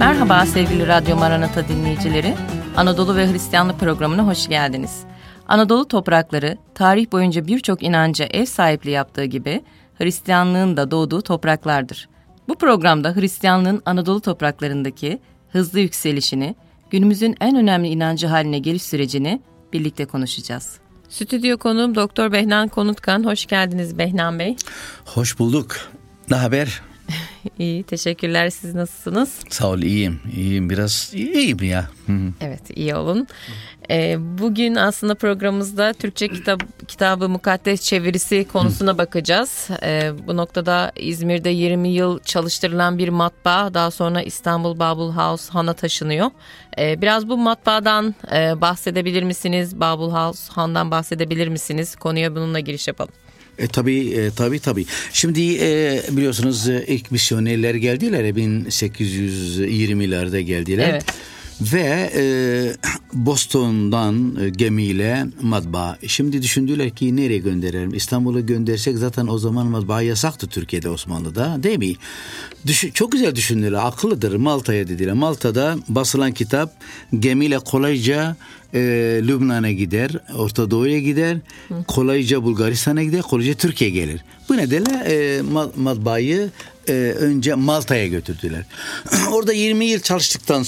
Merhaba sevgili Radyo Maranata dinleyicileri. Anadolu ve Hristiyanlık programına hoş geldiniz. Anadolu toprakları tarih boyunca birçok inanca ev sahipliği yaptığı gibi Hristiyanlığın da doğduğu topraklardır. Bu programda Hristiyanlığın Anadolu topraklarındaki hızlı yükselişini, günümüzün en önemli inancı haline geliş sürecini birlikte konuşacağız. Stüdyo konuğum Doktor Behnan Konutkan. Hoş geldiniz Behnan Bey. Hoş bulduk. Ne haber? İyi, teşekkürler. Siz nasılsınız? Sağ ol, iyiyim. Biraz iyiyim ya. Evet, iyi olun. Bugün aslında programımızda Türkçe kitabı mukaddes çevirisi konusuna bakacağız. Bu noktada İzmir'de 20 yıl çalıştırılan bir matbaa, daha sonra İstanbul Bible House Han'a taşınıyor. Biraz bu matbaadan bahsedebilir misiniz? Bible House Han'dan bahsedebilir misiniz? Konuya bununla giriş yapalım. Tabii. Şimdi biliyorsunuz ilk misyonerler geldiler 1820'lerde geldiler. Evet. Ve Boston'dan gemiyle matbaa. Şimdi düşündüler ki nereye gönderelim? İstanbul'a göndersek zaten o zaman matbaa yasaktı Türkiye'de, Osmanlı'da, değil mi? Çok güzel düşündüler, akıllıdır. Malta'ya dediler. Malta'da basılan kitap gemiyle kolayca Lübnan'a gider, Orta Doğu'ya gider, kolayca Bulgaristan'a gider, kolayca Türkiye'ye gelir. Bu nedenle matbaayı önce Malta'ya götürdüler. Orada 20 yıl çalıştıktan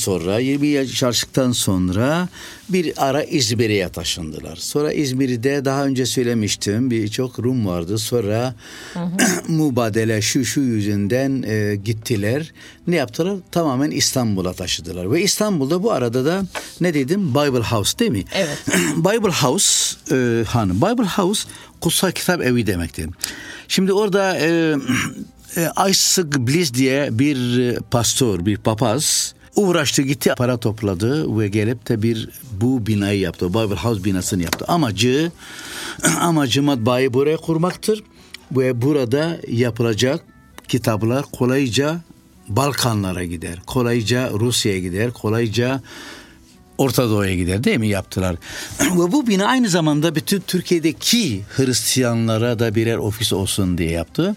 sonra bir ara İzmir'e taşındılar. Sonra İzmir'de daha önce söylemiştim, birçok Rum vardı. Sonra mübadele şu yüzünden gittiler. Ne yaptılar? Tamamen İstanbul'a taşıdılar. Ve İstanbul'da bu arada da ne dedim? Bible House, değil mi? Evet. Bible House Bible House kutsal kitap evi demektir. Şimdi orada Isaac Bliss diye bir pastor, bir papaz uğraştı, gitti, para topladı ve gelip de bu binayı yaptı. Bible House binasını yaptı. Amacı matbaayı buraya kurmaktır ve burada yapılacak kitaplar kolayca Balkanlara gider, kolayca Rusya'ya gider, kolayca Orta Doğu'ya gider, değil mi, yaptılar. Ve bu bina aynı zamanda bütün Türkiye'deki Hristiyanlara da birer ofis olsun diye yaptı.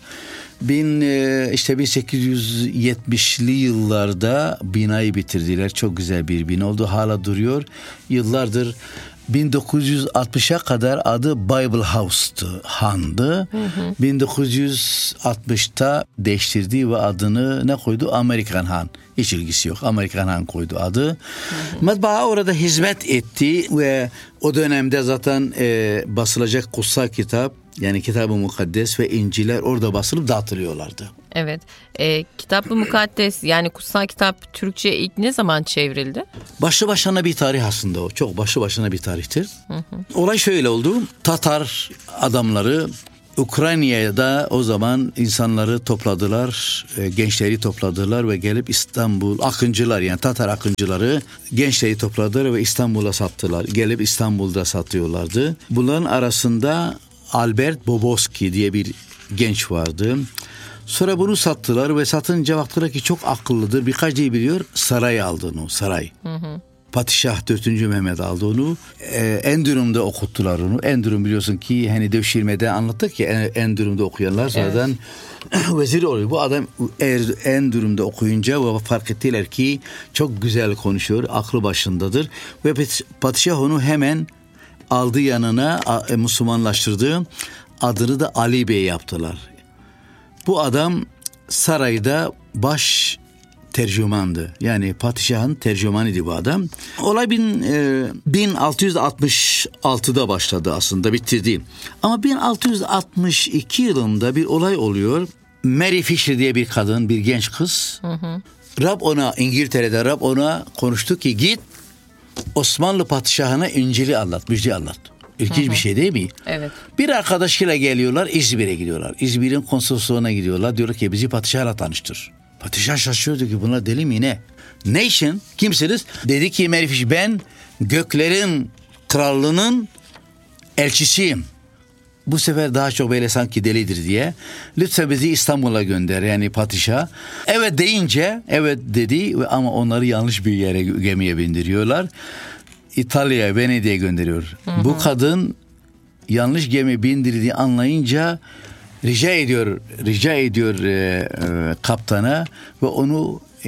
1870'li yıllarda binayı bitirdiler. Çok güzel bir bina oldu. Hala duruyor. Yıllardır 1960'a kadar adı Bible House'tu, Han'dı. 1960'ta değiştirdi ve adını ne koydu? Amerikan Han. Hiç ilgisi yok. Amerikan Han koydu adı. Matbaa orada hizmet etti ve o dönemde zaten basılacak kutsal kitap, yani Kitab-ı Mukaddes ve İncil'ler orada basılıp dağıtılıyorlardı. Evet. Kitab-ı Mukaddes, yani kutsal kitap Türkçe'ye ilk ne zaman çevrildi? Başlı başına bir tarih aslında o. Çok başlı başına bir tarihtir. Olay şöyle oldu. Tatar adamları Ukrayna'da o zaman insanları topladılar, gençleri topladılar ve gelip İstanbul akıncılar, yani Tatar akıncıları gençleri topladılar ve İstanbul'a sattılar. Gelip İstanbul'da satıyorlardı. Bunların arasında Albert Boboski diye bir genç vardı. Sonra bunu sattılar ve satınca baktılar ki çok akıllıdır, birkaç dil biliyor. Saray aldı onu, saray. Padişah 4. Mehmet aldı onu. Endürüm'de okuttular onu. Endürüm biliyorsun ki hani devşirmede anlattık ya, Endürüm'de okuyanlar sonradan vezir oluyor. Bu adam Endürüm'de okuyunca fark ettiler ki çok güzel konuşuyor, aklı başındadır. Ve padişah onu hemen aldı yanına, Müslümanlaştırdı. Adını da Ali Bey yaptılar. Bu adam sarayda baş tercümandı. Yani padişahın tercümanıydı bu adam. Olay 1666'da başladı aslında, bitirdi. Ama 1662 yılında bir olay oluyor. Mary Fisher diye bir kadın, bir genç kız. İngiltere'de Rab ona konuştu ki git Osmanlı padişahına İncil'i anlat, müjdeyi anlat. İlginç bir şey değil mi? Evet. Bir arkadaşıyla geliyorlar, İzmir'e gidiyorlar. İzmir'in konsolosluğuna gidiyorlar. Diyorlar ki bizi padişahla tanıştır. Padişah şaşıyordu ki bunlar deli mi ne? Ne için? Kimsiniz? Dedi ki Mary Fisher, ben göklerin krallığının elçisiyim. Bu sefer daha çok böyle sanki delidir diye. Lütfen bizi İstanbul'a gönder, yani padişah. Evet deyince evet dedi ama onları yanlış bir yere, gemiye bindiriyorlar. İtalya'ya, Venedik'e gönderiyor. Bu kadın yanlış gemi bindirdiğini anlayınca rica ediyor kaptana ve onu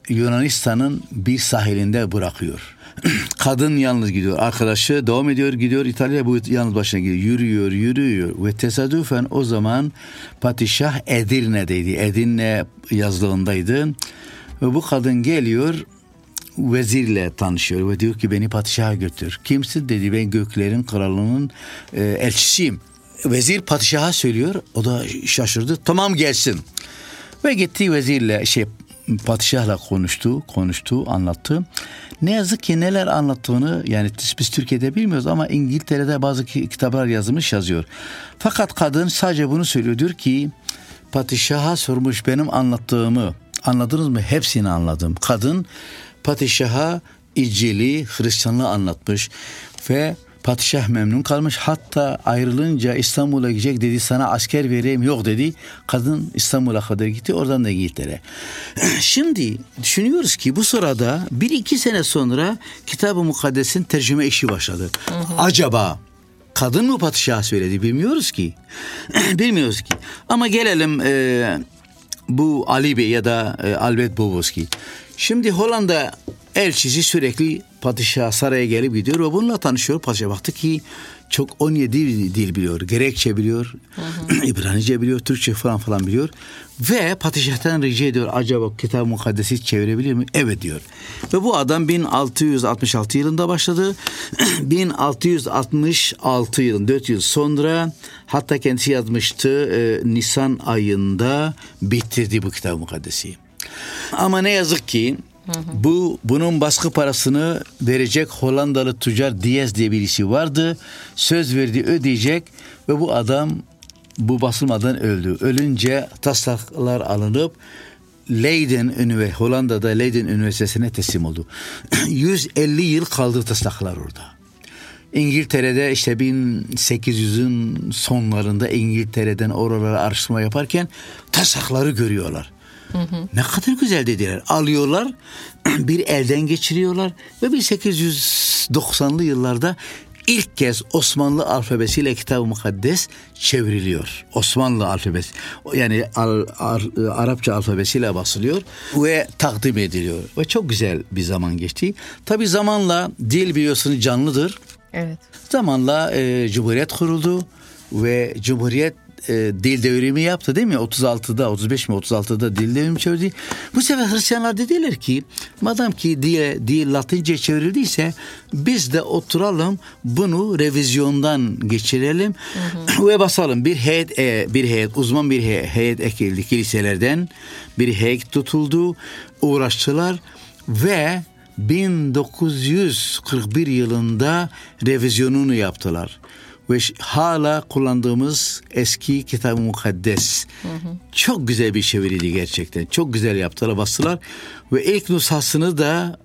Yunanistan'ın bir sahilinde bırakıyor. Kadın yalnız gidiyor. Arkadaşı devam gidiyor İtalya'ya, bu yalnız başına gidiyor. Yürüyor ve tesadüfen o zaman padişah Edirne'deydi. Edirne yazlığındaydı. Ve bu kadın geliyor, vezirle tanışıyor ve diyor ki beni padişaha götür. Kimsin dedi, ben göklerin kralının elçisiyim. Vezir padişaha söylüyor, o da şaşırdı, tamam gelsin. Ve gitti vezirle padişahla konuştu, anlattı. Ne yazık ki neler anlattığını yani biz Türkiye'de bilmiyoruz ama İngiltere'de bazı kitaplar yazıyor. Fakat kadın sadece bunu söylüyor, diyor ki padişaha sormuş benim anlattığımı, anladınız mı? Hepsini anladım. Kadın padişaha İncil'i, Hristiyanlığı anlatmış ve padişah memnun kalmış. Hatta ayrılınca İstanbul'a gidecek dedi, sana asker vereyim, yok dedi. Kadın İstanbul'a kadar gitti, oradan da İngiltere. Şimdi düşünüyoruz ki bu sırada 1-2 sene sonra Kitab-ı Mukaddes'in tercüme işi başladı. Acaba kadın mı padişaha söyledi, bilmiyoruz ki. Ama gelelim bu Ali Bey ya da Albert Bobovski. Şimdi Hollanda elçisi sürekli padişah saraya gelip gidiyor ve bununla tanışıyor. Padişah baktı ki çok 17 dil biliyor. Gerekçe biliyor, İbranice biliyor, Türkçe falan biliyor. Ve padişahtan rica ediyor, acaba Kitab-ı Mukaddes'i çevirebilir mi? Evet diyor. Ve bu adam 1666 yılında başladı. 1666 yılın 4 yıl sonra, hatta kendisi yazmıştı, Nisan ayında bitirdi bu Kitab-ı Mukaddes'i. Ama ne yazık ki bunun baskı parasını verecek Hollandalı tüccar Diaz diye birisi vardı. Söz verdi, ödeyecek ve bu adam bu basılmadan öldü. Ölünce taslaklar alınıp Hollanda'da Leiden Üniversitesi'ne teslim oldu. 150 yıl kaldı taslaklar orada. İngiltere'de 1800'ün sonlarında İngiltere'den oralara araştırma yaparken taslakları görüyorlar. Ne kadar güzel dediler. Alıyorlar, bir elden geçiriyorlar ve 1890'lı yıllarda ilk kez Osmanlı alfabesiyle Kitab-ı Mukaddes çevriliyor. Osmanlı alfabesi, yani Arapça alfabesiyle basılıyor ve takdim ediliyor. Ve çok güzel bir zaman geçti. Tabii zamanla dil biliyorsunuz canlıdır. Evet. Zamanla Cumhuriyet kuruldu ve Cumhuriyet dil devrimi yaptı değil mi? 36'da dil devrimi çevirdi. Bu sefer Hristiyanlar dediler ki madem ki dil Latince çevrildiyse biz de oturalım bunu revizyondan geçirelim ve basalım. Bir heyet uzman bir heyet ekildi kiliselerden, bir heyet tutuldu, uğraştılar ve 1941 yılında revizyonunu yaptılar. Ve hala kullandığımız eski Kitab-ı Mukaddes. Çok güzel bir çeviriydi gerçekten. Çok güzel yaptılar, bastılar. Ve ilk nüshasını da